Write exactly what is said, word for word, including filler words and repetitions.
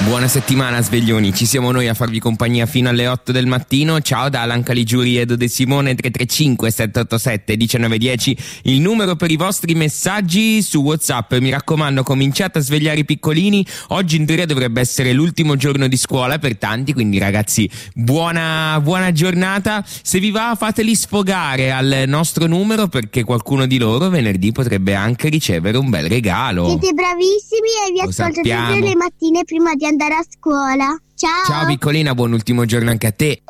Buona settimana sveglioni, ci siamo noi a farvi compagnia fino alle otto del mattino. Ciao da Alan Caligiuri e De Simone. Tre tre cinque sette otto sette uno nove uno zero il numero per i vostri messaggi su WhatsApp. Mi raccomando, cominciate a svegliare i piccolini. Oggi in teoria dovrebbe essere l'ultimo giorno di scuola per tanti, quindi ragazzi buona, buona giornata. Se vi va fateli sfogare al nostro numero, perché qualcuno di loro venerdì potrebbe anche ricevere un bel regalo. Siete bravissimi e vi Lo ascolto sappiamo. tutte le mattine prima di andare a scuola. Ciao! Ciao piccolina, buon ultimo giorno anche a te.